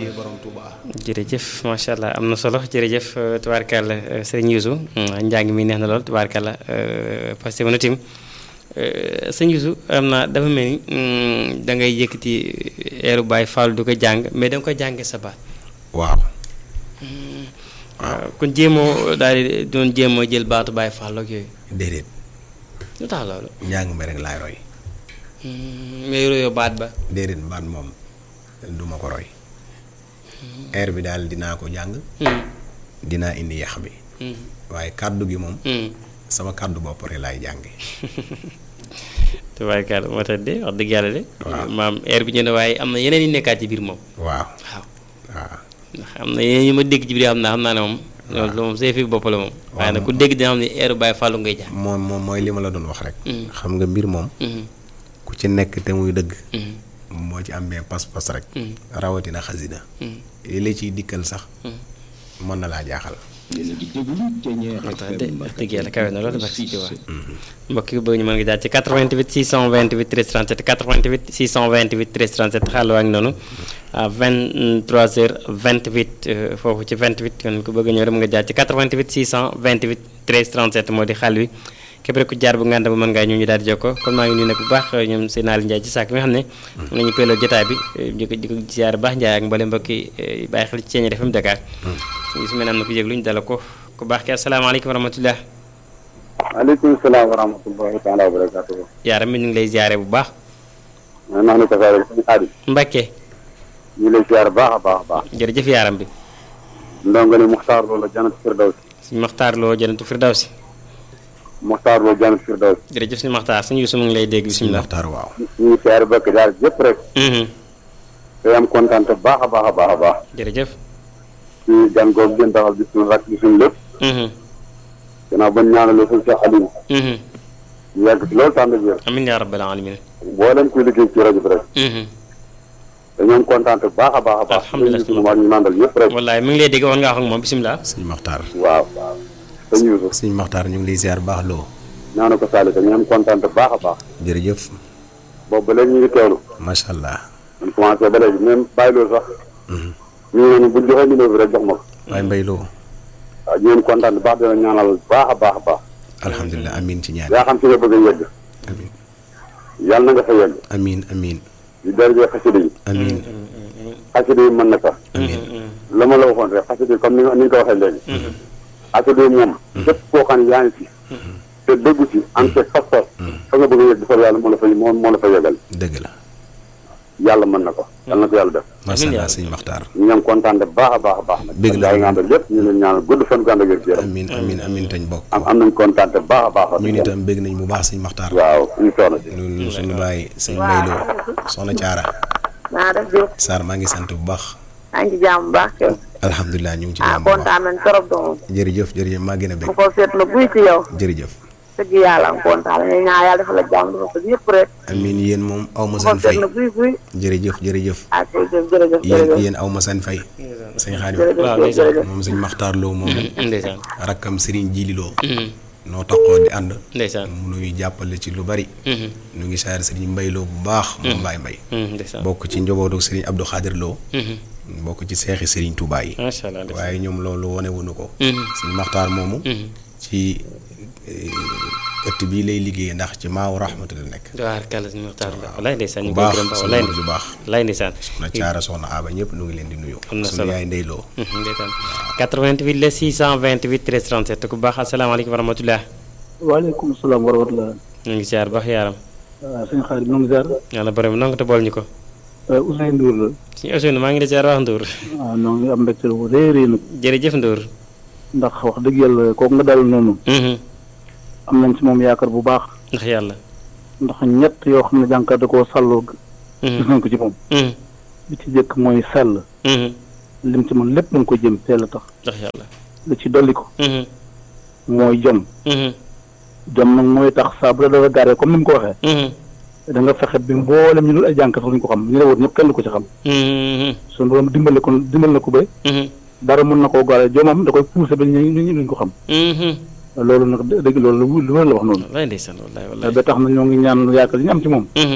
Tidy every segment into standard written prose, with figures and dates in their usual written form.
addi borom Touba. jërëjëf macha allah am na solo jërëjëf tubaarkàlla sëriñ Youssou njàng mi neex na lool tubaarkàlla parce que tim sëñ Youssou am na dafa mel ni da ngay yëkkati eeru Baye Fall du ko jàng mais da nga ko jàngee sa baat. waaw. waaw kon jéemoo daal di doon jéemoo jël baatu Baye Fall ak yooyu. déedéet. lu tax loolu. njàng mi rek laay roy. mais royoo baat ba. déedéet baat moom duma ko roy. air bi daal dinaa ko jàng. dinaa indi yax bi. waaye kàddu gi moom. sama kàddu bopp rek laay jànge. tubaarkàlla moo tax de wax dëgg yàlla de. waaw maam air bi ñu ne waaye am na yeneen yu nekkaat ci biir moom. waaw. waaw. waaw. ndax am na yeneen yu ma dégg ci biir xam naa ne moom. loolu moom say fi bopp la moom. waaye nag ku dégg dina xam ne air Baye Fall ngay jàng. moom mooy li ma la doon wax rek. xam nga mbir moom. ku ci nekk te muy dëgg. moo ci am bee pas-pas rek. rawatina xasida. li la ciy dikkal sax. mën na laa jaaxal. moo tax de wax dëgg yàlla kawe na loolu baax si jiw mbokk yi bëgg ñu mën nga jaar ci 88 628 13 37 88 628 13 37 xaaral waa ngi noonu à 23h28 foofu ci 28 kon ku bëgg a ñëw rek nga jaar ci 88 628 13 37 moo di xaal wi képp rek ku jaar bu ngànda ba mën ngaa ñëw ñu daal di jokkoo kon maa ngi nuyu nag bu baax ñoom seen Aliou Ndiaye ci saak mi nga xam ne mën nañu peeloo jotaay bi di ko ziar baax Ndiaye ak mboolem mbokk yi bàyyi xel ci Thiéniere FM Dakar suñu su mel am na ko yëg lu ñu dala ko ku baax ki asalaamaaleykum wa rahmatulah. maaleykum salaam wa rahmatullahi taala wa barakatuh. yaaram mi ñu ngi lay ziare bu baax. man maa ngi ko ziare suñu aadi. Mbacke. ñu lay ziare baax a baax a baax. jërëjëf yaaram bi. ndongo li Muxtaar Lo la Janatu Firdawsi. suñu Muxtaar Lo Janatu Firdawsi. Muxtaar Lo Janatu Firdawsi. jërëjëf suñu Muxtaar suñu Yuusu mu ngi lay dégg bisimilah. Muxtaar waaw. ñu ngi ziare bëgg daal yëpp rek. day am kontaan te baax a baax a baax a baax. jërëjëf. ci gan googu ngeen taxal di suñu rakk di suñu lépp. gannaaw ba ñu ñaanalee suñu Cheikh Aliou. ñu yàgg si loolu tànn biir. amiin yaa rabbal alamin. boo leen kuy liggéey ci rajo bi rek. dañoo am kontaan te baax a baax a baax. alhamdulilah suñu ñu nandal yëpp rek. wallaay mi ngi lay dégg woon nga wax ak moom bisimilah. sëñ Maxtaar. waaw. sëñ Yuusu. sëñ Maxtaar ñu ngi lay ziar baax loo. ñaana ko Saliou ñu am kontaan te baax a baax. jërëjëf. boobu ba léegi ñu ngi teewlu. macha allah. ñu commencé ba léegi même bàyyi loolu sax. ñu ngi bu ñu joxee numéro bi rek jox ma ko. waaye mbay loo. waaw ñu ngi kontaan bu baax dina ñaanal baax a baax a baax. alhamdulilah amiin ci ñaan. yaa xam si nga bëgg a yegg. amiin. yàlla na nga fa yegg. amiin amiin. di dërëjee xasida yi. amiin. xasida yi mën na sax. amiin. la ma la waxoon rek xasida yi comme ni nga ko waxee léegi. xasida yi moom. képp koo xam ne yaa ngi ci. te dëggu ci am te fas-fas. fa nga bëgg a yegg di fa yàlla moo la fa yeggal. dëgg la. yàlla mën na ko. yàlla na ko yàlla def. macha allah sëñ Maxtaar. ñu ngi am kontaan de baax a baax a baax nag. dëgg la gaa yi nga àndal lépp ñu leen ñaanal gudd fan gu ànd ak wér-gu-yaram. amiin amiin amiin tañ bokk. am nañ kontaan de baax a baax. ñun itam bëgg nañ bu baax sëñ Maxtaar. waaw ñu soxna si. loolu suñu bàyyi sëñ Mbayloo soxna Caara. naa def Diop. Sarr maa ngi sant bu baax. maa ngi ci jàmm bu baax kay. alhamdulilah ñu ngi ci jàmm bu baax kontaan nañ trop doom. jërëjëf jërëjëf maa gën a bëgg. bu ko seet la buy ci yow. jërëjëf. dëgg yàlla am kontaan nañ ñaan yàlla defal la jàmm dafa ko ñëpp rek. amiin yéen moom aw ma bu ko seen seet fay la buy buy. jërëjëf jërëjëf. ah jërëjëf yéen aw ma seen fay. sëñ Xaadim waaw ndeysaan. moom sëñ Maxtaar Lo moom. ndeysaan. rakkam Serigne Jili Lo. noo taxoo di ànd. ndeysaan. mu nuy jàppale ci lu bari. nu ngi saar Serigne Mbayloo bu baax. moom Mbaye Mbaye. ndeysaan. bokk ci njabootu Serigne Abdou Khadir Lo. bokk ci seexi Serigne Touba yi. macha allah ndeysaan. waaye ñoom loolu wane wuñu ko. sëñ Maxtaar moomu. ci ëtt bii lay liggéeyee ndax ci maaw rahmatu la nekk. waaw kàlla suñu Muxtaar la wallaay ndeysaan ñu bu koy baax gërëm ba soxna wallaay bu baax. wallaay ndeysaan. soxna Caara soxna Aba ñëpp nu ngi leen di nuyu. am na sunu solo yaay ndeyloo. ndeysaan 88 la 628 13 37 ku baax asalaamaaleykum wa rahmatulah. waaleykum salaam wa rahmatulah. ñu ngi ziar baax yaaram. waaw sëñ xarit ñu ngi ziar. yàlla borom nangu te bool ñu ko. Ousseynou Ndour la. suñu Ousseynou maa ngi lay ziar wax Ndour. waaw ñoo ngi am mbégte bu rëy rëy nag. jërëjëf Ndour. ndax wax dëgg yàlla kooku nga dal noonu. am nañ ci moom yaakaar bu baax. ndax yàlla. ndax ñett yoo xam ne jànkat da koo sàlloo. gis nañ ko ci moom. li ci jëkk mooy sell. lim ci mën lépp da nga ko jëm teel a tax. ndax yàlla. li ci dolli ko. mooy jom. jom nag mooy tax saa bu la dafa garee comme ni mu ko waxee. da nga fexe bi mboolem ñu dul ay jànkat sax duñ ko xam ñu la wër ñëpp kenn du ko ci xam. suñu borom dimbal na ko ba. dara mën na koo gaale jomam da koy poussé ba ñu duñ ko xam. loolu nag dëgg loolu lu wér la wax noonu. wallaay ndeysaan wallaay wallaay. ba tax na ñoo ngi ñaan yaakaar yi ñu am ci moom.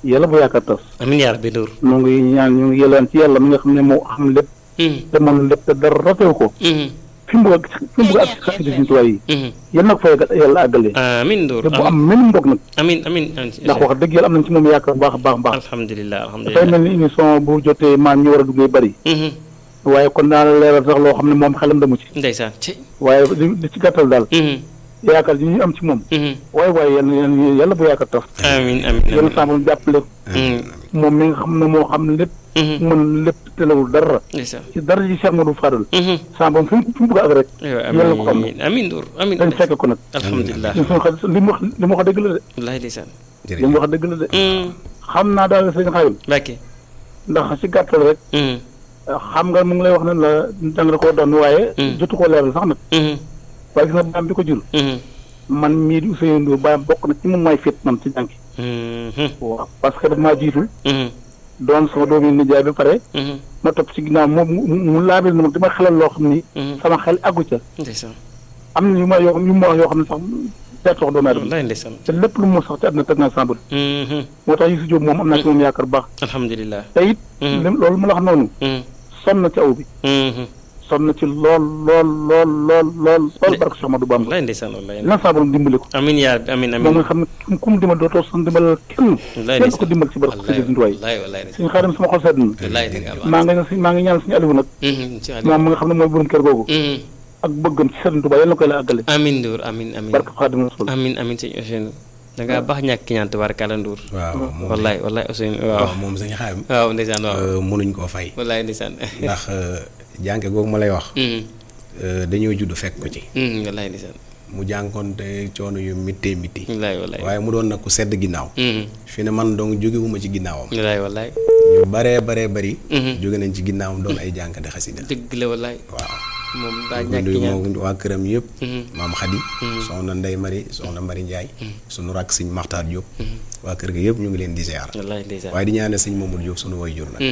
yàlla bu yaakaar tas. amiin yaa rabbi Ndour. ñu ngi ñaan ñu ngi yëlaan ci yàlla mi nga xam ne moo xam lépp. te mën lépp te dara ratew ko. fi mu bëgg ak xasida Sëriñ Tuubaa yi. yal na ko fa yàlla àggale. amiin Ndour te bu am menn mbokk nag. amiin. ndax wax dëgg yàlla am nañ ci moom yaakaar bu baax a baax. alhamdulilah dafay mel ni émission bu jotee maan ñu war a duggee bëri. waaye kon daal leeral sax loo xam ne moom xelam damu ci. ndeysaan ci. waaye li ci gàttal daal. yaakaar yi ñu am ci moom. waaye yàlla bu yaakaar tax. amiin yàlla saa moom jàppale. moom mi nga xam ne moo xam lépp. mën lépp telewul dara. ci dara ji Cheikh Modou Fadal. saa moom fi mu bëgg ak rek. yàlla ko xam amiin Ndour amiin dañ fekk ko nag. alhamdulilah li mu wax dëgg la de. wallaahi ndeysaan. li mu wax dëgg la de. xam naa daal sëñ Xaadim. Mbàkke. ndax ci gàttal rek. xam nga mu ngi lay wax ne la danga koo doon waaye. jotu koo leeral sax nag. waaye gis nga baam bi ko jur. man mii di Ousseynou Ndour baam bokk na ci moom may fit man ci jànki. waaw parce que daf maa jiitu. doon sama doomi nijaay ba pare. ma topp ci ginnaaw moom mu laabil na ma dama xelal loo xam ni. sama xel àggu ca. am na yu ma yoo xam ne sax seetox doomu aadama. wallaay ndeysaan. te lépp lu mu sax ci àdduna teg naa sàmbal. moo tax Youssou Diop moom am naa ci moom yaakaar bu baax. alhamdulilah te it. loolu ma la wax noonu. sonn na ci aw bi. sonn na ci lool barke Cheikh Ahmadou Bamba. wallaay ndeysaan wallaay. lan saa borom dimbali ko. amiin yaa rabbi amiin. moom nga xam ne ku mu dimbal dootoo son dimbalal kenn. kenn ko dimbal ci barke Sëriñ Tuubaa. suñu xaarim sama xol sedd na. maa ngi ñaan suñu Aliou nag. moom nga xam ne mooy borom kër googu. ak bëggam ci Sëriñ Tuubaa yàlla na koy la àggale. amiin Ndour amiin. barke Xaadimu Rasuul. amiin sëñ Ousseynou. da ngaa baax ñàkk ki ñaan tubaarkàlla Ndour. waaw moom wallaay Ousseynou waaw moom sëñ Xaadim. waaw ndeysaan waaw. mënuñ koo fay. wallaay ndeysaan. ndax jànke googu ma lay wax. dañoo judd fekk ko ci. wallaay ndeysaan. mu jànkoonte coono yu mittee mitti. wallaay waaye mu doon nag ku sedd ginnaaw. fi ne man donc jógewuma ci ginnaawam. wallaay. ñu baree bari. jóge nañ ci ginnaawam doon ay jànkate xasida. dëgg la wallaay. waaw. moom daa ñàkk ñaan moom waa këram yëpp. maam Khady. soxna Ndeye Marie soxna Marie Ndiaye. sunu rakk sëñ Maxtaar Diop. waa kër gi yëpp ñu ngi leen di ziar. wallaay ndeysaan. waaye di ñaanal sëñ Mamadou Diop sunu waajur nag.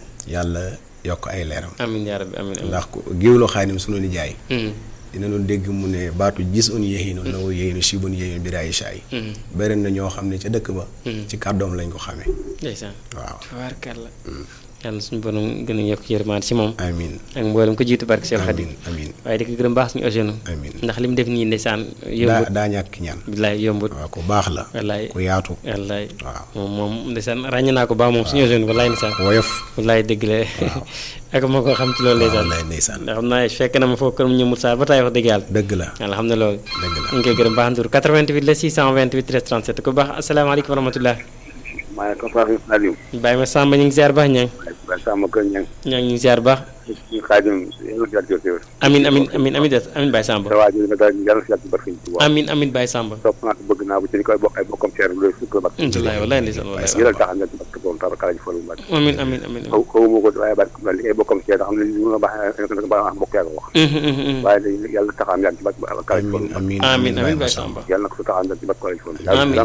yàlla yokk ay leeram. amiin yaa rabbi amiin. ndax géwloo Xaadim sunu nijaay. dina doon dégg mu ne baatu gis un yéexinu la woo yéexinu si bun yéexinu biraay saay. bëri na ñoo xam ne ca dëkk ba. ci kàddoom lañ ko xamee. ndeysaan. waaw tabaarkalla. yàlla suñu borom gën a yokk yërmaan ci moom. amiin ak mboolem ko jiitu barke Cheikh Khadim. amiin waaye di ko gërëm baax suñu Ousseynou. amiin ndax li mu def nii ndeysaan. yombut daa ñàkk ñaan. bilaay yombut. waaw ku baax la. wallaay ku yaatu. wallaay. waaw moom ndeysaan ràññee naa ko baax moom suñu Ousseynou wallaay ndeysaan. woyof. wallaay dëgg la. ak moo ko xam ci loolu ndeysaan. wallaay ndeysaan. ndax xam naa fekk na ma foofu kër mu ñëmul saa ba taay wax dëgg yàlla. dëgg la. yàlla xam na loolu. dëgg la ñu ngi koy gërëm baax Ndour 88 la 628 13 37 ku baax asalaamaaleykum wa rahmatulah. maaleykum salaam Aliou. Baye ma Samba ñu ngi ziar baax ñang Baye Samba kër ñang ñu ngi ziar baax. Xaadim yàlla na si yàlla amiin Baye Samba. sa waajur nga daal yàlla na si yàlla barke ci waaw. amiin Baye Samba. topp naa ko bëgg naa bu ci ni koy bokk ay bokkam seer bu lay sukk barke. wallaay ndeysaan wallaay. yàlla taxal na ci barke boobu tabaraka ji folu barke. amiin. xaw ma ko waaye barke li ngay bokkam seer xam ne li nga baax nga mbokk yaa ko wax. waaye yàlla taxal na ci barke ji folu. amiin Baye Samba. yàlla na ko taxal na ci barke ji folu.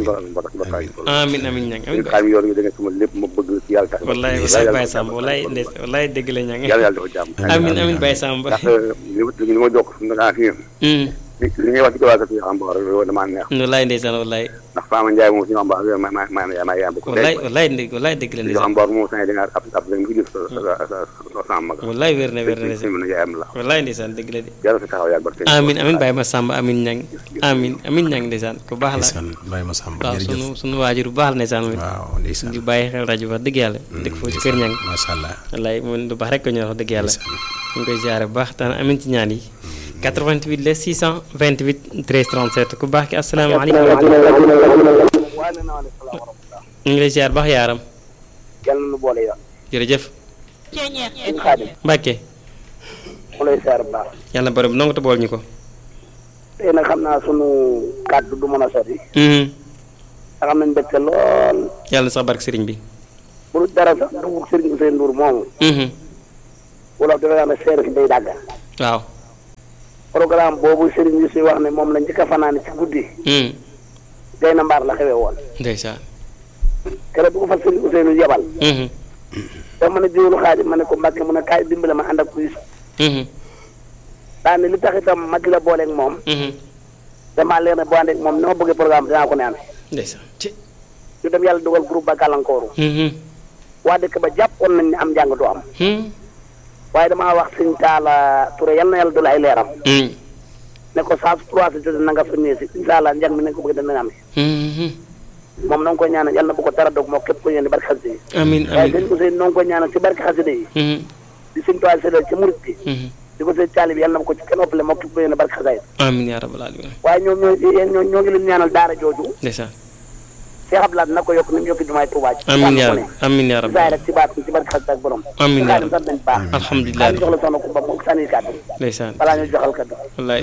amiin ñang xaadim yoon nga da nga sama lépp ma bëgg ci yàlla tax. wallaay Baye Samba wallaay dëgg la ñang. yàlla dafa jàmm. amiin Baye Samba. ndax li ma jokk nga fi li ngay wax ci waa kër xam boor yow damaa neex. wallaay ndeysaan wallaay. ndax Fama Ndiaye moom si ñoom baax ma yàmb ko. wallaay dëgg la ndeysaan. xam boor moom sañ da nga ab da nga gis sa sama mag. wallaay wér na ndeysaan. yaayam la. wallaay ndeysaan dëgg la de. yàlla sa taxaw yàgg barke. amiin Baye ma Samba amiin ñang amiin ñang ndeysaan ku baax la. ndeysaan Baye ma Samba waaw jërëjëf. sunu waajur bu baax la ndeysaan. waaw ndeysaan di bàyyi xel rajo wax dëgg yàlla. dëkk foofu ci kër ñang. macha allah. wallaay moom lu baax rek ko ñu wax dëgg yàlla. ñu ngi koy ziare bu baax daan amiin ci ñaan yi 88 la 628 13 37 ku baax ki asalaamaaleykum. ñu ngi lay ziar baax yaaram. yàlla na nu boole yoon. jërëjëf. Xaadim. Mbàkke. mu lay ziar bu baax. yàlla borom nangu te bool ñu ko. tey nag xam naa sunu kàddu du mën a sori. nga xam nañ mbégte lool. yàlla na sax barke sëriñ bi. bu dul dara sax du sëriñ Ousseynou Ndour moomu. wolof dafa daan ne seere si day dàgg. waaw. programme boobu sëriñ bi si wax ne moom la njëkk a fanaani ci guddi. gay na mbaar la xewee woon. ndeysaan. keroog bu ko fa sëriñ Ousseynou yebal. te ma ne jiwlu Xaadim ma ne ko Mbàkke mu ne kaay dimbale ma ànd ak kuy. daane li tax itam ma di la booleeg moom. damaa leen ne boo àndeeg moom ni ma bëggee programme dinaa ko ne amee. ndeysaan ci. ñu dem yàlla dugal groupe ba gàllankooru waa dëkk ba jàppoon nañ ne am njàng du am waaye damaa wax sëñ Talla Touré yal na yàlla dul ay leeram ne ko saa su 3 heures na nga fa ñëwee si incha allah njàng mi nañ ko bëgg dana am moom na nga koy ñaanal yàlla na bu ko dara dog moo képp ko yéene barke xasida yi amiin waaye sëñ Ousseynou na nga koy ñaanal si barke xasida yi di sëñ Tuubaa séddal ci murit bi di ko sëñ taalibe yàlla na ko ci kenn ëppale moo képp ko yéene barke xasida yi amiin yaa rabbal aalamiin waaye ñoo ngi leen ñaanal daara jooju ndeysaan Cheikh Abdoulaye na ko yokk ni mu yokk jumaay Touba ci amiin yaa rabbi saay rek ci baat ci barke xasida ak borom amiin yaa sant nañ baax alhamdulilah ñu jox la soxna Kumba moom sànni kàddu ndeysaan balaa ñu joxal kàddu wallaay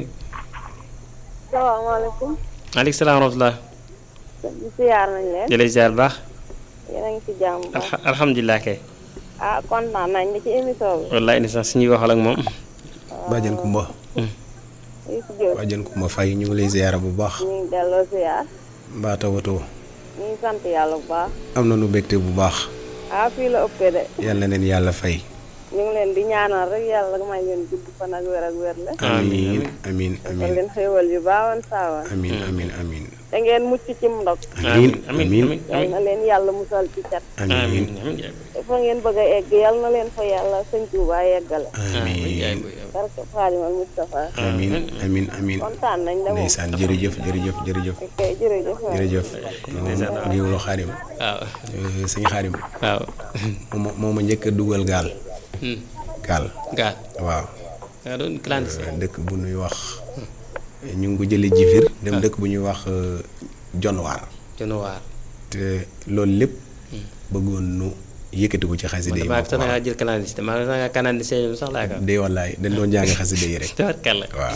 salaamaaleykum. maaleykum salaam wa rahmatulah. ziar nañ leen. jëlee ziar baax. yéen a ngi ci jàmm baax. alhamdulilah kay. ah kontaan nañ ci émission bi. wallaay ni sax suñuy waxal ak moom. Badiane Kumba. Badiane Kumba Faye ñu ngi lay ziar bu baax. ñu ngi delloo ziar. mbaa tawatoo. ñu ngi sant yàlla bu baax. am na nu bégte bu baax. ah fii la ëppee de. yal na leen yàlla fay. ñu ngi leen di ñaanal rek yàlla may leen gudd fan ak wér la. amiin amiin amiin leen xéewal yu baawan saawaan. amiin amiin amiin. te ngeen mucc ci ndog. amiin amiin yal na leen yàlla musal ci cat. amiin fa ngeen bëgg a egg yal na leen fa yàlla sëñ Tuubaa yeggale. amiin barke Xaadimal Mustafa. amiin amiin amiin. kontaan nañ de moom. ndeysaan jërëjëf jërëjëf jërëjëf. ok jërëjëf. jërëjëf. moom géewlu Xaadim. waaw sëñ Xaadim. waaw. moo ma njëkk a dugal gaal. gaal waaw. nga doon clandestin. dëkk bu ñuy wax ñu ngi ko jëlee jifir dem dëkk bu ñuy wax jonwaar te loolu lépp bëggoon nu yëkkati ko ci xasida yi. maa ngi jël clandestin maa ngi clandestin sax laa de wallaay dañ doon jàng xasida yi rek. waaw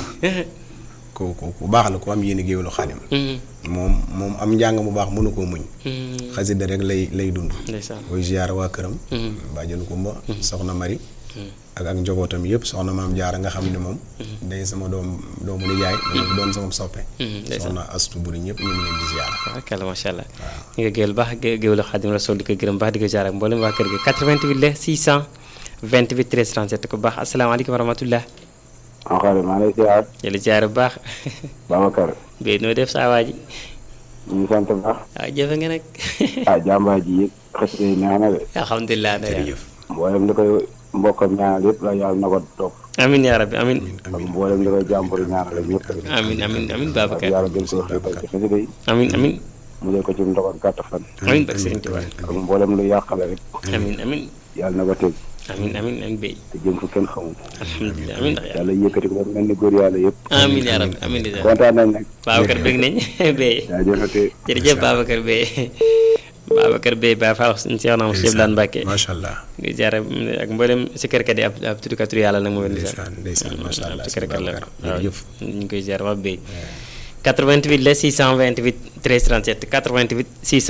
ku baax la ku am yéen géewlu Xaadim. moom am njàng mu baax mënu koo muñ. xasida rek lay dund. koy ziyaar waa këram. Badiane Kumba soxna Mari ak njabootam yëpp soxna maam Jaara nga xam ne moom day sama doomu nijaay dama doon sama soppe. soxna Astu Buri ñëpp ñu ngi leen di ziyaar. waaw macha allah. ñu ngi géwél baax géwélu Xaadim Rasuul di ko gërëm baax di ko ziyaar ak mboolem waa kër gi 88 la 628 13 37 ko baax asalaamaaleykum wa rahmatullah. Xaadim maa lay ziyaar. jëli ziyaar bu baax. Babacar. Bé noo def saa waa ji. ñu ngi sant baax. waaw jëfe nga nag. jàmbaar ji yëpp xasida yi neex na de. alhamdulilah. jërëjëf. mboolem li koy mbokkam ñaanal yëpp la yàlla na ko topp. amiin yaa rabbi amiin. mboolem li koy jàmbur ñaanal ñëpp. amiin Babacar. yàlla gën koo xeetal ci xasida yi. amiin. mu jël ko ci ndox ak gàtt fan. amiin ak Sëriñ Tuubaa. ak mboolem lu yàqale rek. amiin. yàlla na ko teg. amiin Bé. te jëm fu kenn xamul. alhamdulilah amiin ndax yàlla yëkkati ko ba mel ni góor yàlla yëpp. amiin yaa rabbi amiin. kontaan nañ nag. Babacar bëgg nañ Bé. jaajëfate. jërëjëf Babacar Bé. Babacar Bé ba faa wax suñu Seex na Cheikh Laan Mbàkke. macha allah. ngi jaare ak mboolem si kërkat yi ab tuddkatu yàlla nag moom ndeysaan macha allah si kërkat la waaw jërëjëf. ñu ngi koy ziar wax Bé. 88 la 628 13 37 88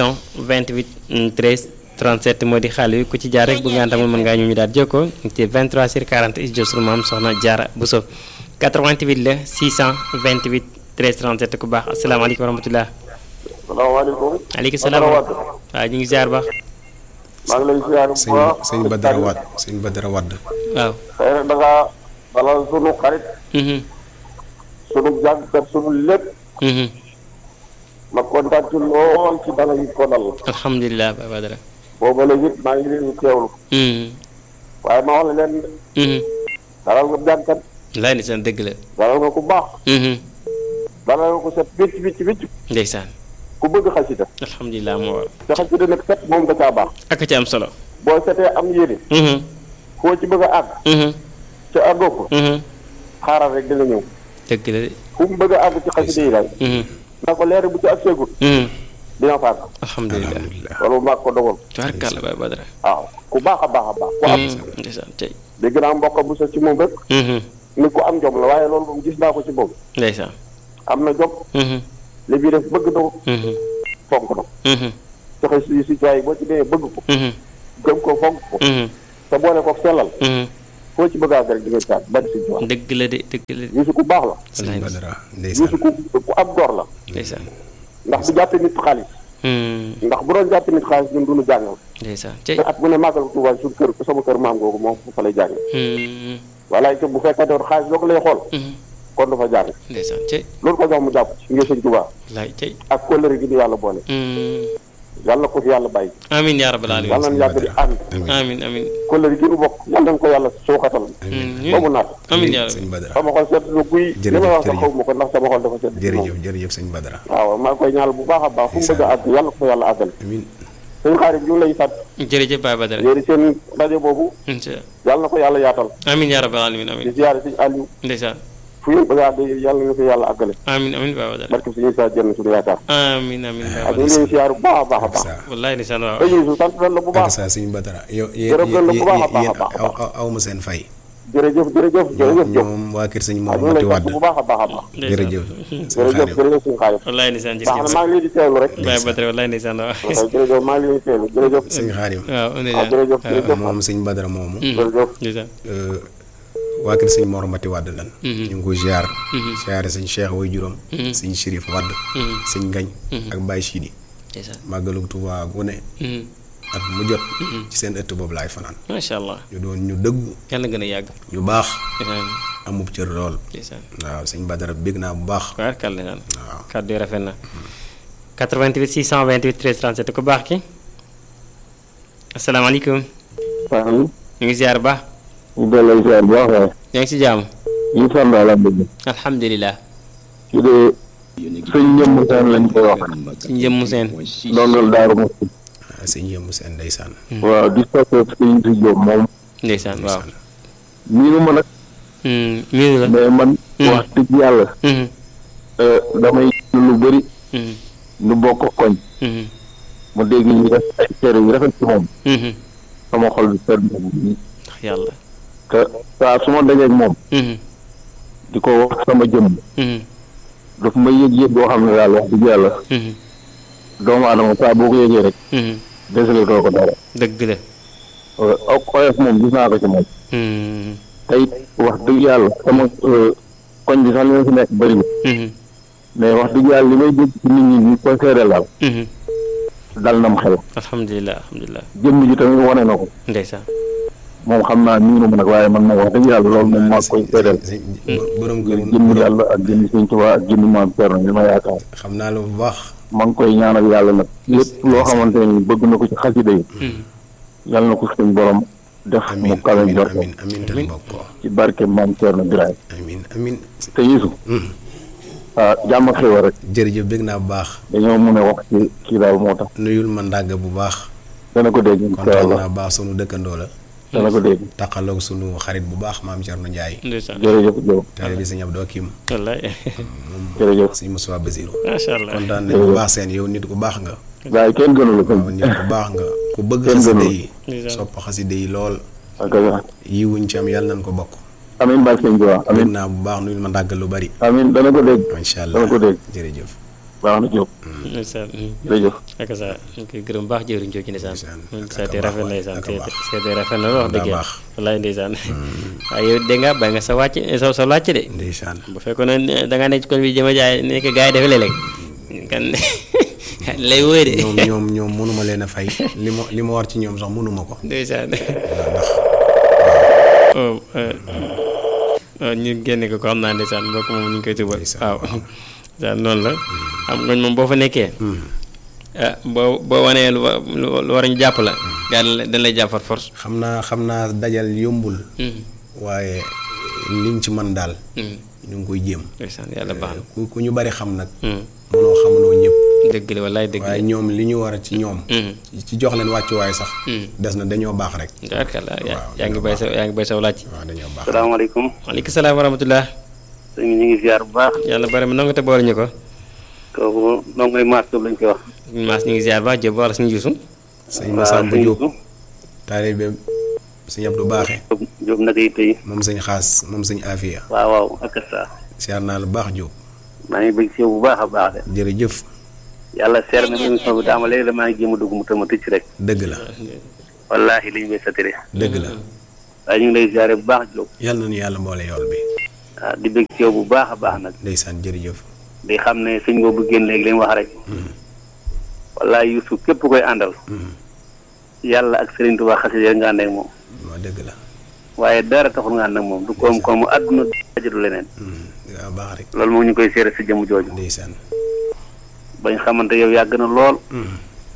628 13 37 moo di xaalis ku ci jaar rek bu nga tamul mën ngaa ñu daal jokkoo ci 23h40 is josul maam soxna Jaara Buso 88 la 628 13 37 ku baax asalaamaaleykum wa rahmatulah. salaamaaleykum. maaleykum salaam. waaw ñu ngi ziar baax. maa ngi lay ziar bu baax. sëñ Badara Wade sëñ Badara Wade. waaw. tey nag da ngaa dalal sunu xarit. sunu jàngkat sunu lépp. ma kontaan ci lool ci dalal yi ko dal. alhamdulilah Baye Badara. booba la it maa ngi leen di teewlu. waaye ma wax la leen. dalal nga jàngkat. laay ni seen dëgg la. dalal nga ku baax. dalal nga ko set wicc. ndeysaan. ku bëgg xasida. alhamdulilah moo war. te xasida nag set moom da caa baax. ak ci am solo. boo setee am yéene. foo ci bëgg a àgg. ca àggoo ko. xaaral rek dina ñëw. dëgg la de. fu mu bëgg a àgg ci xasida yi daal. na ko leer bu ci ak seegul. dina fa àgg. alhamdulilah. loolu maa ko dogal. tubaarkàlla Baye Badara. waaw ku baax a baax a baax. ku am ndeysaan tey. dégg naa mbokk bu sa ci moom rek. ni ku am jom la waaye loolu moom gis naa ko ci moom. ndeysaan. am na jom. li bii def bëgg na ko. fonk na ko. joxe si jaay boo ci demee bëgg ko. gëm ko fonk ko. te boole ko sellal. foo ci bëgg a rek di nga caat bari si jiwaat. dëgg la de. Yuusu ku baax la. sëñ Badara ndeysaan. Yuusu ku am door la. ndeysaan. ndax du jàppe nit xaalis. ndax bu doon jàppe nit xaalis ñun duñu jàngal. ndeysaan tey. te at bu ne màggal Tuubaa suñu kër sama kër maam googu moom fa lay jàng. walaay te bu fekkee doon xaalis loo ko lay xool. kon dafa jàng. ndeysaan tey. loolu ko jox mu jàpp ci ngir sëñ Tuubaa. laay tey. ak kóllëre gi ni yàlla boole. yàlla na ko fi yàlla bàyyi. amiin yaa rabbal aalamiin. yàlla nañu yàgg di ànd. amiin amiin. kóllëre gi nu bokk yàlla nañu ko yàlla suuxatal. ba mu naat. amiin yaa sëñ Badara. sama xol seet na guy. li ma wax sax xaw ma ko ndax sama xol dafa seet. jërëjëf sëñ Badara. waaw maa ngi koy ñaanal bu baax a baax fu mu bëgg a àgg yàlla ko yàlla àggal. amiin. sëñ Xaadim ñu ngi lay sant. jërëjëf Baye Badara. yéen seen rajo boobu. yàlla na ko yàlla yaatal. amiin yaa rabbal aalamiin amiin. di ziare sëñ Aliou. ndeysaan. fu ngeen bëgg a àgg yàlla na ko yàlla àggale. amiin amiin Baye Badara. barke suñu saa jënd suñu yaakaar. amiin amiin Baye ak ñu Badara. ngi leen ziare bu baax a baax a baax. wallaay ndeysaan waaw. dañuy su sant nañ la bu baax. ak sëñ Badara yow gërëm nañ la bu baax a baax a baax aw ma seen fay. jërëjëf Diop. ñoom waa kër sëñ waaw Mor ñu ngi Mati lay sant Wàdd. bu baax a baax a baax. jërëjëf jërëjëf suñu xaalis. wallaay ndeysaan baax na maa ngi leen di teewlu rek. Baye Badara wallaay ndeysaan waaw. jërëjëf maa ngi leen di teewlu jërëjëf. sëñ Xaadim. waaw waaw jërëjëf moom sëñ Badara moomu. jërëjëf. ndeysaan. waa kër sëñ Mor Mati Wàdd lan. ñu ngi ko ziar. ziare sëñ Cheikh way juróom. sëñ Chérif Wàdd. sëñ Gañ. ak Baye Sidi. ndeysaan. màggalu Tuubaa gu ne. at mu jot. ci seen ëtt boobu laay fanaan. macha allah. ñu doon ñu dëggu. yàlla gën a yàgg. ñu baax. ndeysaan. amub cër lool. ndeysaan. waaw sëñ Badara bég naa bu baax. waaw kàlla naan. waaw kàddu yi rafet na. 88 628 13 37 ku baax ki. asalaamaaleykum. waaw. ñu ngi ziar baax. ñu delloo ziar bu baax waaye. yaa ngi si jàmm. ñu sant alhamdulilah. alhamdulilah. su dee sëñ Njëmm Seen lañ koy wax. si njëmm seen. ndongal Daaru Muxti. sëñ yëmmu seen ndeysaan. waaw di soppeeku sëñ si Jóob moom. ndeysaan waaw. miinu ma nag. miinu la. mais man. wax dëgg yàlla. damay lu bëri. nu bokk koñ. mu dégg ñu def ay cere yu rafet ci moom. sama xol bi sedd na bu ndax yàlla. te saa su ma dajeeg moom. di ko wax sama jëmm. daf ma yëg-yëg boo xam ne daal wax dëgg yàlla. doomu aadama saa boo ko yëgee rek. desale too ko dara. dëgg la. ak oyof moom gis naa ko ci moom. tey wax dëgg yàlla sama koñ bi sax li ma fi nekk bëriwul. mais wax dëgg yàlla li may dégg ci nit ñi ñu koy seedeel daal. dal na mu xel. alhamdulilah alhamdulilah. jëmm ji tamit wane na ko. ndeysaan. moom xam naa miinu ma nag waaye man nag wax dëgg yàlla loolu moom maa koy seedeel. borom kër jëmm yàlla ak jëmm Sëñ Tuubaa ak jëmm Maam Cerno li ma yaakaar. xam naa la bu baax. maa ngi koy ñaanal yàlla nag lépp loo xamante ne bëgg na ko ci xasida yi. yàlla na ko suñ borom def mu kawe njort amiin amiin te bokk ko. ci barke Maam Cerno Birahim. amiin amiin. te Yuusu. jàmm ak xéwal rek. jërëjëf bég naa bu baax. dañoo mën a wax ci kii daal moo tax. nuyul ma ndàgg bu baax. dana ko dégg incha kontaan allah naa baax sunu dëkkandoo la. dana ko dégg. taqaloog sunu xarit bu baax maam Thierno Ndiaye. ndeysaan. jërëjëf Diop. tey bi sëñ Abdou Kim. wallaay. jërëjëf. sëñ Moussa Basirou. macha allah. kontaan nañ bu baax seen yow nit ku baax nga. waaye kenn gënu la waaw nit ku baax nga. ku bëgg kenn xaside gënu yi. sopp xaside yi lool. ak yi wuñ ci am yàlla nañ ko bokk. amiin barke Sëñ Tuubaa bég amiin naa bu baax nuyul ma ndàgg lu bari. amiin dana ko dégg. incha allah dana ko dégg. jërëjëf. baax na Diop. ndeysaan. jërëjëf. ak sa ñu koy gërëm baax jëriñ jooju ndeysaan. ndeysaan. seetee rafet na ndeysaan ak a baax. seetee rafet na wax dëgg daa yàlla. baax. wallaay ndeysaan. waaye yow dégg nga bàyyi nga sa wàcc sa laajte de. ndeysaan. bu fekkoon ne da ngaa nekk ci kon bi jëm a jaay nekk gars yi defee léeg-léeg kan lay wóy de. ñoom mënuma leen a fay li ma war ci ñoom sax mënuma ko. ndeysaan. ñu génne ko xam naa ndeysaan mbokk moom ñu ngi koy tubal. waaw ndeysaan noonu la. xam nga moom boo fa nekkee. boo wanee lu war a ñu jàpp la. gaa dañ lay jàpp par force. xam naa dajal yombul. waaye liñ ci mën daal. ñu ngi koy jéem. ndeysaan yàlla baax na. ku ñu bari xam nag. mënoo xamuloo ñëpp. dëgg la wallaay dëgg la waaye ñoom li ñu war a ci ñoom. ci jox leen wàccuwaay sax. des na dañoo baax rek. tubaarkalla yaa ngi bay saw laaj. waaw dañoo baax. salaamaaleykum. waaleykum salaam wa rahmatulah. sëñ bi ñu ngi ziar bu baax. yàlla bari ma nangu te boole ñu ko. kooku ndongoy Maas Diop lañ koy wax. Maas ñu ngi ziar baax Diop wala suñu Yuusu. sëñ Massamba Diop. taalibe sëñ Abdou Baaxe. Diop naka yi tey. moom sëñ Xaas moom sëñ Afia. waaw ak sa. siyaar naa lu baax Diop. maa ngi bëgg si yow bu baax a baax de. jërëjëf. yàlla seer na émission bi daama léegi la maa ngi jéem a dugg mu tëma tëcc rek. dëgg la. wallaahi liñ may satire. dëgg la. waaye ñu ngi lay ziare bu baax Diop. yàlla na nu yàlla mboole yool bi. waaw di bëgg si yow bu baax a baax nag. ndeysaan jërëjëf. di xam ne sëñ boobu génn léegi leen wax rek. wallaahi Yuusu képp koy àndal. yàlla ak Sëriñ Tuubaa xasida nga ànd ak moom. waaw dëgg la. waaye dara taxul nga ànd ak moom du koom-koomu àdduna dajatu leneen. waaw baax rek. loolu moom ñu koy seere si jëmm jooju. ndeysaan. bañ xamante yow yàgg na lool.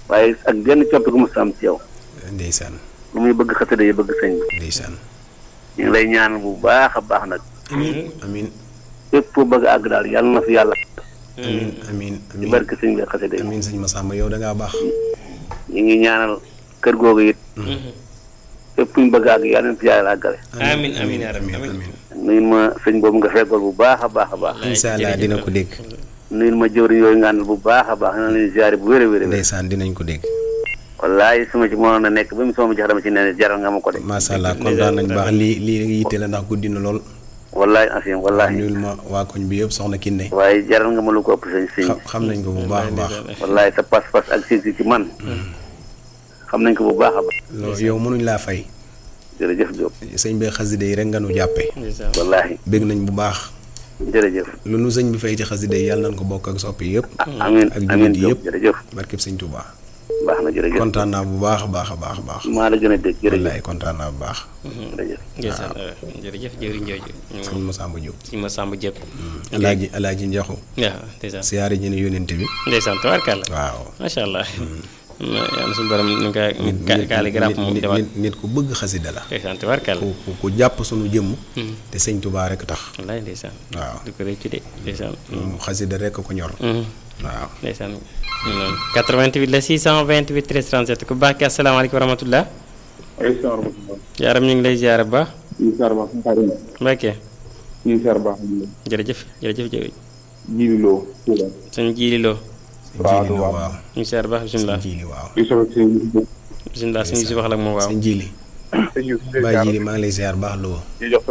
waaye ak genn coppi gu mos am ci yow. ndeysaan. lu muy bëgg xasida yi bëgg sëñ bi. ndeysaan. ñu ngi lay ñaanal bu baax a baax nag. amiin. fépp foo bëgg a àgg daal yàlla na fi yàlla. amiin. ci barke sëñ bi xasida yi. amiin sëñ Massamba yow da ngaa baax. ñu ngi ñaanal kër googu it. fépp fu ñu bëgg a àgg yàlla na fi yàlla àggale. amiin amiin yaa rabbi amiin. nuyu ma sëñ boobu nga feggool bu baax a baax a baax. incha allah dina ko dégg. nuyu ma jëwriñ yooyu nga àndal bu baax a baax na leen ziare bu wér a wér. ndeysaan dinañ ko dégg. wallaay su ma ci mënoon a nekk ba mu sama jox dama ci ne jaral nga ma ko de. macha allah kontaan nañ baax lii yitte la ndax guddi na lool. wallaay asim wallaay. nuyul ma waa koñ bi yëpp soxna Kiné. waaye jaral nga ma lu ko ëpp sëñ. xam nañ ko bu baax a baax. wallaay sa pas-pas ak si ci man. xam nañ ko bu baax a baax. loolu yow mënuñ laa fay. jërëjëf Diop. sëñ bi xasida yi rek nga nu jàppee. wallaahi. bég nañ bu baax. jërëjëf. lu nu sëñ bi fay ci xasida yi yàlla nañ ko bokk ak soppi yëpp. amiin ak amiin jullit Diop yëpp jërëjëf. barkeb sëñ Touba. baax na jërëjëf kontaan naa bu baax a baax a baax a baax. maa la gën a dégg jërëjëf. wallaay kontaan naa bu baax. jërëjëf. jërëjëf jëwriñ jooju. sëñ Massamba Diop. sëñ Massamba Diop. alaaji Njaxu. waaw ndeysaan. siyaare ji ne yónent bi. ndeysaan tabarkalla. waaw. macha allah. yàlla suñu borom ñu ngi kaali garab moom demal. nit ku bëgg xasida la. ndeysaan tabarkalla. ku jàpp sunu jëmm. te sëñ Touba rek tax. wallaay ndeysaan. waaw du ko rëccu de ndeysaan. moom xasida rek ko ñor. waaw ndeysaan. 88 la 628 13 37 ku baax ki asalaamaaleykum wa rahmatulah. yaaram ñu ngi lay ziar bu baax. Mbacke. jërëjëf jërëjëf Jiili Lo. sëñ Jiili Lo. waaw waaw. ñu ngi ziar bu baax bisimilah. sëñ Jiili waaw. bisimilah sëñ si wax la ak moom waaw. sëñ Jiili. Baye Jiili maa ngi lay ziar baax loo.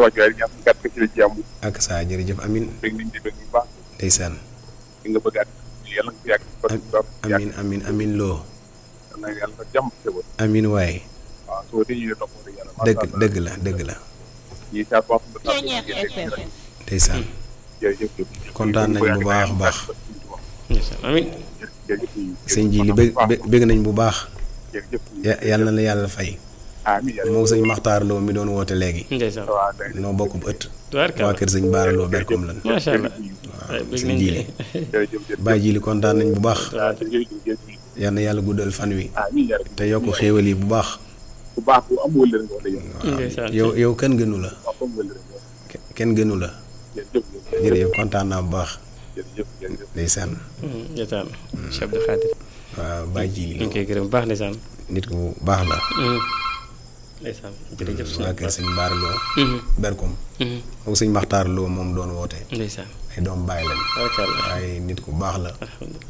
ak saa jërëjëf amin ndeysaan. amin amin loo. amin waaye. dëgg la ndeysaan. kontaan nañ bu baax a baax. amin sëñ Jiili bëgg nañ bu baax. yàlla na la yàlla fay. moo sëñ Maxtaar Lo mi doon woote léegi. ndeysaan. noo bokk bu ëtt. tubaarkalla waa kër sëñ Baara Lo berkom lan. macha allah. waaw sëñ Jiili. Baye Jiili kontaan nañ bu baax. yal na yàlla guddal fan wi. te yokk xéewal yi bu baax. ndeysaan. yow kenn gënu la. kenn gënu la. jërëjëf kontaan naa bu baax. ndeysaan. ndeysaan. Cheikh Abdou Khadir. waaw Baye Jiili. ñu ngi koy gërëm bu baax ndeysaan. nit ku baax la. ndeysaan jërëjëf. waa kër sëñ Baara Lo berkom. moom sëñ Maxtaar Lo moom doon woote. ndeysaan. ay doom bàyyi lañ. waaye nit ku baax la. alhamdulilah.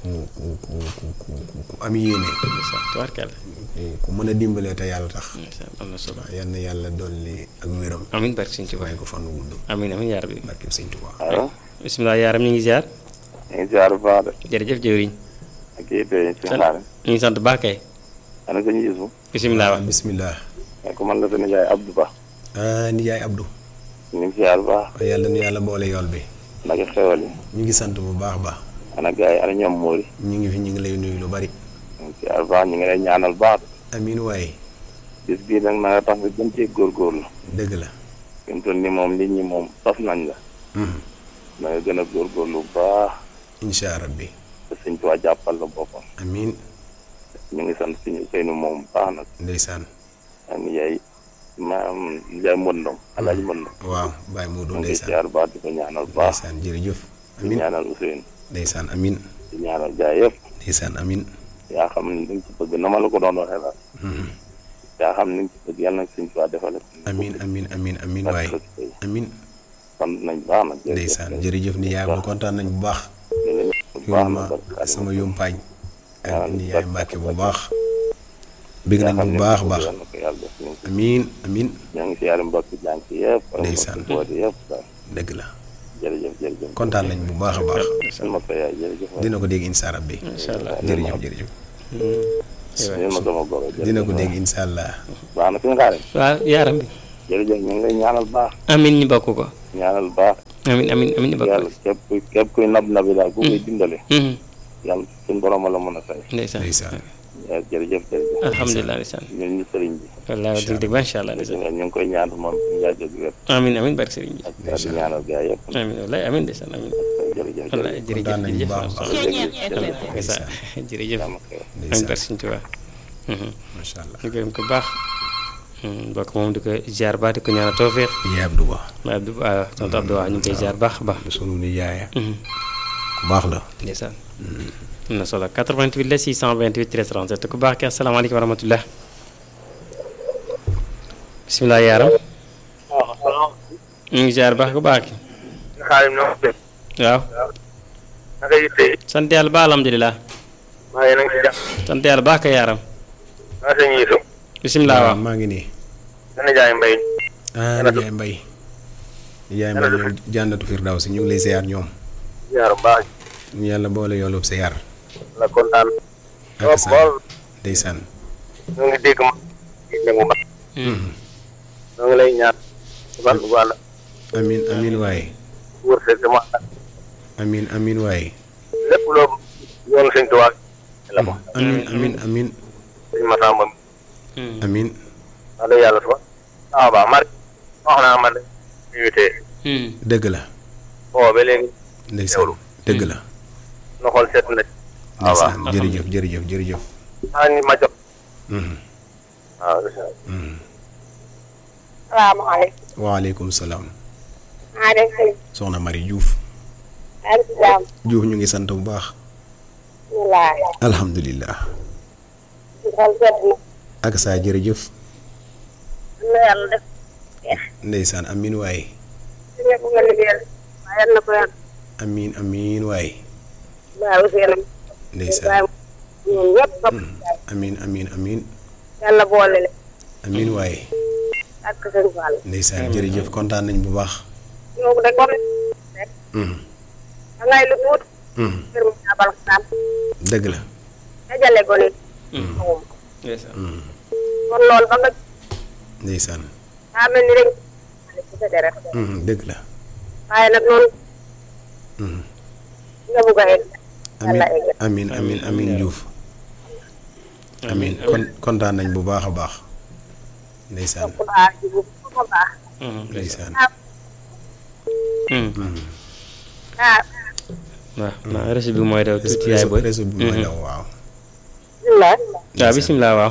ku am yéene. ndeysaan tubaarkalla. ku mën a dimbalee te yàlla tax. ndeysaan am na solo. waaw yal na yàlla dolli ak wéram. amiin barke sëñ Tuubaa. waaye ko fan wu gudd. amiin amiin yaa rabbi. barke sëñ Tuubaa. allo. bisimilah yaaram ñu ngi ziar. ñu ngi ziar bu baax de. jërëjëf jëwriñ. ak kii tey si xaaral. ñu ngi sant baax kay. ana sëñ Yuusu. bisimilah waaw. bisimilah. ko man la sa nijaay Abdou Ba. nijaay Abdou. ñu ngi ziar bu baax. yàlla nu yàlla boole yool bi. naka xewal yi. ñu ngi sant bu baax baax. ana gars yi ana ñoom Mori. ñu ngi fi ñu ngi lay nuyu lu bari. ñu ngi ziar bu baax ñu ngi lay ñaanal baax. amiin waaye. bis bii nag na nga tax nga gën cee góorgóorlu. dëgg la. fi mu toll nii moom nit ñi moom saf nañ la. na nga gën a góorgóorlu bu baax. incha rabbi. te sëñ Tuubaa jàppal la boppam. amiin. ñu ngi sant suñu Seynu moom bu baax nag. ndeysaan. ak nijaay maam nijaay Mbondong Alaaji Mbondong. waaw Baye Modou ñu ngi ndeysaan. ziar bu baax di ko ñaanal bu baax. ndeysaan jërëjëf. di amiin ñaanal Ousseynou. ndeysaan amiin. di ñaanal gaay yëpp. ndeysaan amiin. yaa xam ne li nga ci bëgg na ma la ko doon waxee daal. yaa xam ne li nga ci bëgg yàlla na suñu Tuubaa defal. amiin amiin amiin amiin waaye. amiin. sant nañ baax nag. ndeysaan jërëjëf ni yaay ba kontaan nañ bu baax. baax yoon na ma sama yumpaañ. ak ni yaay Mbàkke bu baax. bëgg nañ bu baax baax. amiin amiin. ñoo ngi si yàlla mbokk jàng yëpp. ndeysaan yëpp daal. dëgg la. jërëjëf. kontaan nañ bu baax a baax. sama sa yaay jërëjëf. dina ko dégg incha allah bi. incha allah jërëjëf. ma sama goro dina ko dégg incha allah. baax na fi nga xaare. waaw yaaram bi. jërëjëf ñu ngi lay ñaanal baax. amiin ñu bokk ko. ñaanal baax. amiin ñu bokk yàlla képp kuy nab nabi daal ku koy dimbale. yàlla suñu borom la mën a fay. ndeysaan ndeysaan. jërëjëf jërëjëf. alhamdulilah ndeysaan. ñun ñu sëriñ bi. wallaahi wax dëgg macha allah ndeysaan. ñu ngi koy ñaan moom ñu yàgg ak wér. amiin amiin barke sëriñ bi. ak di ñaanal gaa yëpp. amiin wallaahi amiin ndeysaan amiin. jërëjëf wallaahi jërëjëf kontaan nañu bu baax a baax. ndeysaan jërëjëf. amiin barke sëriñ Tuubaa. macha allah. ñu gërëm ko baax. mbokk moom di ko ziar baax di ko ñaanal tawfeex. yaay Abdou Ba. Abdou waaw tonton Abdou waaw ñu ngi koy ziar baax a baax. sunu ni yaaya. ku baax la. ndeysaan. am na solo 88 la 628 13 37 ku baax ki asalaamaaleykum wa rahmatulah. bisimilah yaaram. ñu ngi ziar baax ku baax ki. xaalim na waaw. naka yitte. sant yàlla ba alhamdulilah. maa ngi nag si jàmm. sant yàlla baax ka yaaram. maa sëñ Yiisu. bisimilah waaw. maa ngi nii. dana jaay mbay. Nijaay Mbay. Nijaay Mbay ñoom jàndatu Firdawsi ñu ngi lay ziar ñoom. ziar bu baax. ñu yàlla boole yoolub sa yar. la kontaan. ak sa bool. ndeysaan. ñu ngi dégg ma. dégg bu baax. ñoo ngi lay ñaan. ban bu baax la. amiin amiin waaye. wërsëg sama amiin amiin waaye. lépp loo yoon sëñ Tuubaa la ko. amiin amiin amiin. sëñ Masamba. amiin. wax dëgg yàlla suba. waaw baax Mari. wax naa ma de. invité. dëgg la. bon ba léegi. ndeysaan dëgg la. na xool seet na. waaw waaw ndeysaan jërëjëf jërëjëf jërëjëf. maa ngi ma jox. waaw. salaamaaleykum. waaleykum salaam. maa ngi lay soxna Marie Diouf. maa ngi si jàmm. Diouf ñu ngi sant bu baax. wallaahi. alhamdulilah. xol sedd na. ak saa jërëjëf. am na yàlla def. ndeysaan amiin waaye. su ñëpp nga liggéeyal. waaye yal na ko yàlla. amiin amiin waaye. waaw seenam. ndeysaan. ñun ñëpp topp. amiin amiin amiin. yàlla boole leen. amiin waaye. ak sëñ Fall. ndeysaan jërëjëf kontaan nañ bu baax. yow de comme rek. da ngay lu tuuti. kër mu abal xaam. dëgg la. dajale gone. ndeysaan. kon loolu ba nga. ndeysaan. daa mel ni rek. ci sa deret. dëgg la. waaye nag noonu. nga bugg a egg. yàlla egg. amiin amiin amiin Diouf. amiin kontaan nañ bu baax a baax. ndeysaan. bu baax ji bu baax. ndeysaan. ah. waaw naa réseau bi mooy daw tuuti yaay booy. réseau bi mooy daw waaw. bisimilah. waaw bisimilah waaw.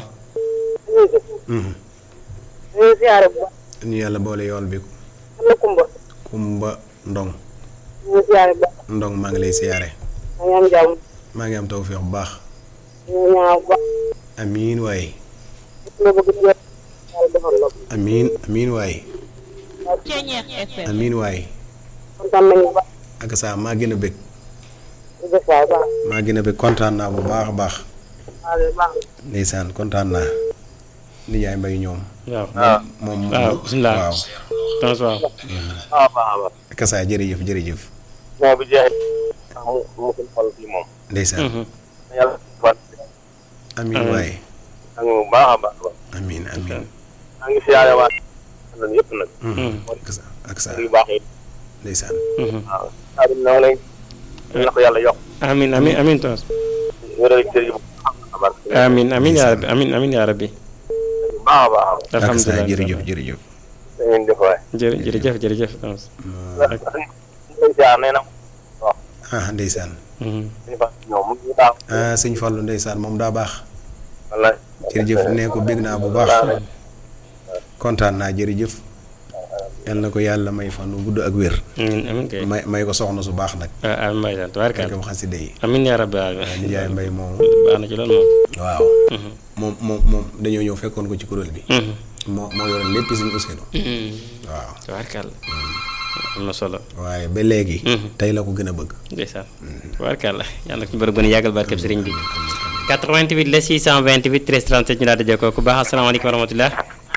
ñu ngi siyaare bu baax. ñu yàlla boole yool bi. am na kumba. Kumba Ndong. ñu ngi siyaare bu baax. Ndong maa ngi lay siyaare. maa ngi am jàmm. maa ngi am tawfeex bu baax. ñu ngi ñaaw bu baax. amiin waaye. loo bëgg ci yàlla defal la ko. amiin amiin waaye. amiin waaye. kontaan nañu bu baax. ak saa maa gën a bëgg. di def waay baax. maa gën a bëgg kontaan naa bu baax a baax. waaw loolu baax na. ndeysaan kontaan naa. Nijaay Mbay ñoom. waaw moom waaw bisimilah. waaw. tons waaw. waaw baax a baax. ak saa jërëjëf jërëjëf. moo bi jeexee. mu suñ xol fii moom. ndeysaan. yàlla fat amiin waaye. ak bu baax a baax. amiin amiin. maa ngi siyaare waat. nan yëpp nag. ak saa yu baax yi. ndeysaan. waaw. Xaadim na lay. na ko yàlla yokk. amiin amiin amiin tons. wéral cër yi bu baax. amiin amiin yaa rabbi amiin amiin yaa rabbi. baax a baax. ak saa alhamdulilah jërëjëf jërëjëf. da ngeen def waay. jërëjëf jërëjëf tons. nee na. waaw. ah ndeysaan. suñu fa ñëw mu ngi daaw. ah sëñ Fallu ndeysaan moom daa baax. wallaay. jërëjëf nee ko bég naa bu baax. kontaan naa jërëjëf. yal na ko yàlla may fan wu gudd ak wér. amiin kay. may ko soxna su baax nag. amiin mbay sant may tubaarkalla. ko xasida yi. amiin yaa rabbi Nijaay Mbay moomu. baax na ci loolu moom. waaw. moom dañoo ñëw fekkoon ko ci kuréel bi. moo yoroon lépp suñu Ousseynou. waaw. tubaarkalla. am na solo. waaye ba léegi. tey la ko gën a bëgg. ndeysaan. tubaarkalla yàlla na ko ñu bëri gën a yàggal barkeb sëriñ bi. 88 la 628 13 37 ñu daal di jokkoo ku baax asalaamaaleykum wa rahmatulah.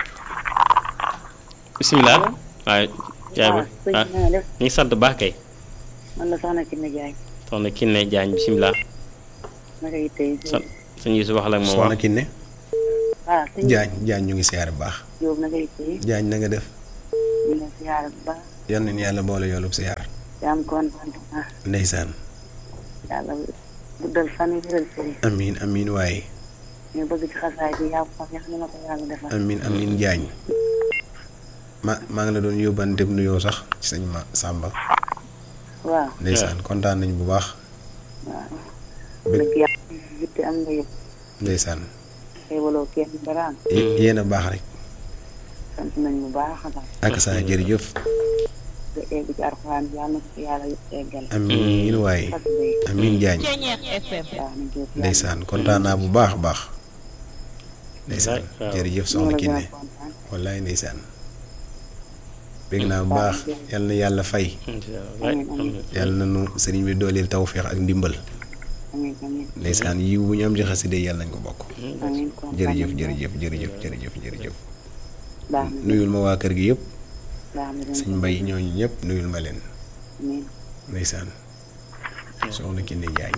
bisimilah. waaw jaay bi na nga def ñu ngi sant bu baax kay. man la soxna Kiné Diagne soxna Kiné Diagne bisimilah. naka yi tey sant sëñ Yuusu wax la ak moom soxna Kiné. waaw sëñ Jaañ ñu ngi siyaare bu baax. Jóob naka yi tey Jaañ na nga def. ñu ngi siyaare bu baax yal nañu yàlla boole yoolub siyaar. jaam kontaan naa ndeysaan. yàlla guddal fan yi wéral sëriñ amiin amiin waaye. ñu bëgg ci xasaay bi yaa ko yàlla na ko yàlla defal. amin amin Jaañ maa ngi la doon yóbbante nuyoo sax ci sëñ ma Samba. waaw ndeysaan kontaan nañ bu baax. waaw. dëgg yàlla yitte am nga yëpp. ndeysaan. xéewaloo kenn dara am. yéen a baax rek. sant nañ bu baax a baax. ak saa jërëjëf. nga egg ci Alxuraan bi yàlla na ko yàlla eggal. amiin waaye amiin Jaañ ndeysaan kontaan naa bu baax a baax. ndeysaan jërëjëf soxna Kiné wallaay ndeysaan bég naa bu baax yal na yàlla fay. yàlla na nu sëriñ bi dooleel tawféex ak ndimbal. ndeysaan yiw bu ñu am ci xaside yàlla nañ ko bokk. jërëjëf jërëjëf jërëjëf jërëjëf jërëjëf. nuyul ma waa kër gi yëpp. sëñ Mbay ñooñu ñëpp nuyul ma leen. ndeysaan soxna Kiné Jaañ.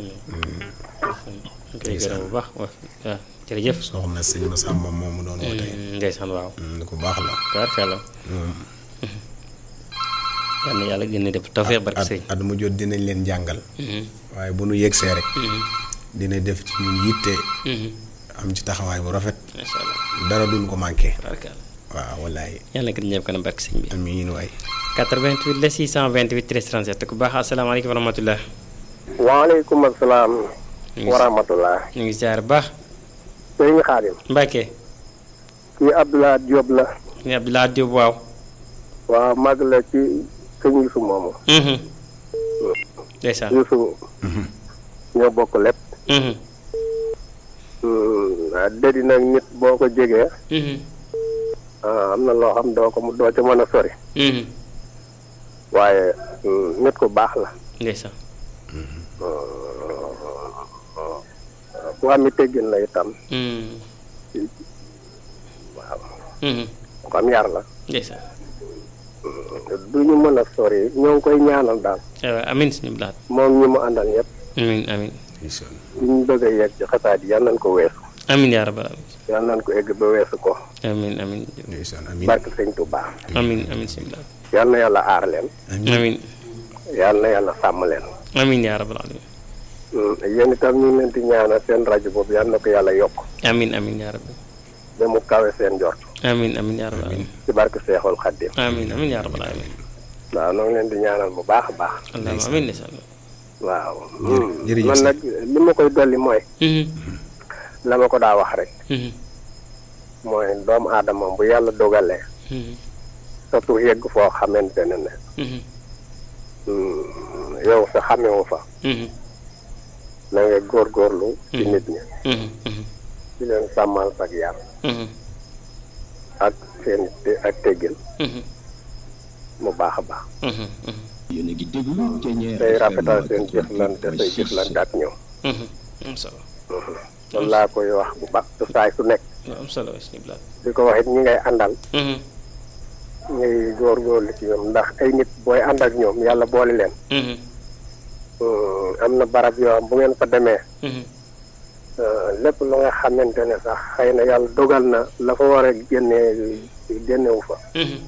ndeysaan bu baax waaw jërëjëf. soxna sëñ Masamba moomu doon woote. ndeysaan waaw. ku baax la. tubaarkalla. yal na yàlla gën a def tawfeex barke sëñ. at mu jot dinañ leen jàngal. waaye bu nu yegsee rek. dina def ci ñun yitte. am ci taxawaay bu rafet. macha allah dara duñ ko manqué. tubaarkalla. waaw wallaay. yàlla na gën a ñëw kanam barke sëñ bi. amiin waay. 88 la 628 13 37 ku baax asalaamaaleykum wa rahmatulah. waaleykum asalaam. wa rahmatulah. ñu ngi ziar bu baax. sëñ Xaadim. Mbacke. kii Abdoulaye Diop la. ni Abdoulaye Diop waaw. waaw mag la ci sëñ Yuusu moomu. ndeysaan. Yuusu. ñoo bokk lépp. déedéet nag nit boo ko jegee. am na loo xam doo ca mën a sori. waaye nit ku baax la. ndeysaan. ku am teggin la itam. waaw. ku am yar la. ndeysaan. du ñu mën a sori ñoo ngi koy ñaanal daal. amiin suñu blaat. moom ñi mu àndal ñëpp. amiin amiin. ñu bëgg a yegg ci xasaat yi yal nañ ko weesu. amiin yaa rabbal aalamiin. yal nañ ko egg ba weesu ko. amiin amiin. barke sëñ Tuubaa. amiin amiin suñu blaat. yal na yàlla aar leen. amiin. yal na yàlla sàmm leen. amiin yaa rabbal aalamiin. yéen itam ñu ngi leen di ñaanal seen rajo boobu yal na ko yàlla yokk. amiin amiin yaa rabbi. ba mu kawe seen jort. amiin amiin yaa rabbal aalamiin. ci barke Seexul Xaddim. amiin amiin yaa rabbal aalamiin. waaw ñoo ngi leen di ñaanal bu baax a baax. allahumma amiin ndeysaan. waaw. jërëjëf man nag li ma koy dolli mooy. la ma ko daa wax rek. mooy doomu aadama bu yàlla dogalee. surtout yegg foo xamante ne ne. yow sa xamewu fa. na nga góorgóorlu. ci nit ñi. di leen sàmmal sag yar. ak seen ak teggin. mu baax a baax. yéen a ngi déglu day rafetal seen jëflante say jëflante ak ñoom. am solo. loolu laa koy wax bu baax su saay su nekk. am solo suñu blaat. di ko wax it ñi ngay àndal. ngay góorgóorlu ci ñoom ndax ay nit booy ànd ak ñoom yàlla boole leen. am na barab yoo xam bu ngeen fa demee. lépp lu nga xamante ne sax xëy na yàlla dogal na la fa war a génnewu fa.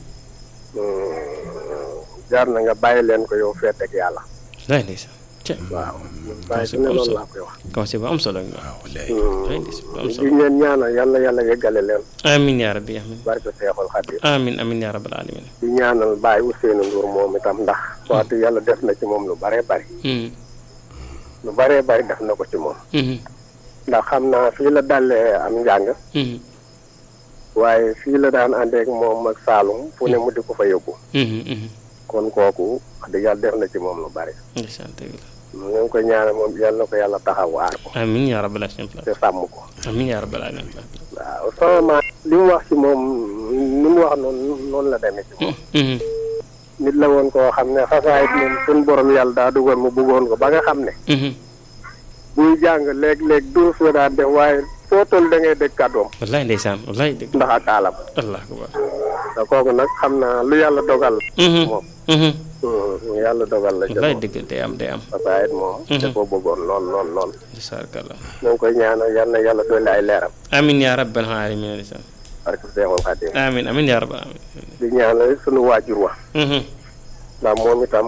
jaar na nga bàyyi leen ko yow feet ak yàlla. lay ndeysaan. waaw bàyyi su ne loolu laa koy wax. conseil bu am solo. waaw di ngeen ñaanal yàlla yeggale leen. amiin yaa rabbi amiin. barke Seexul Xadiim. amiin amiin yaa rabbal aalamiin. di ñaanal Baye Ousseynou Ndour moom itam ndax. waxtu yàlla def na ci moom lu bare bari. lu bare bari def na ko ci moom. ndax xam naa fii la dalee am njàng. waaye fii la daan àndeek moom ak Saalum fu ne mu di ko fa yóbbu. kon kooku wax dëgg yàlla def na ci moom lu bari. ndeysaan dëgg la. ñu ngi koy ñaanal moom yàlla na ko yàlla taxaw aar ko. amiin yaa rabbal aalamiin. te sàmm ko. amiin yaa rabbal aalamiin. waaw sama maam li mu wax ci moom ni mu wax noonu la demee ci moom. nit la woon koo xam ne xasaayit moom suñu borom yàlla daa dugal mu bëggoon ko ba nga xam ne. buy jàng léeg-léeg duus la daan def waaye foo toll da ngay dégg kàddoom. wallaay ndeysaan wallaay dëgg. ndax ak aalam. allah akbar. te kooku nag xam naa lu yàlla dogal. moom. yàlla dogal la. wallaay dëgg day am day am. xasaayit moom. da koo bëggoon lool. bisarkalla. ñoo ngi koy ñaanal yal na yàlla dolli ay leeram. amiin yaa rabbal aalamiin ndeysaan. barke Seexul Xadiim. amiin amiin yaa rabbal aalamiin. di ñaanal sunu waajur wa. ndax moom itam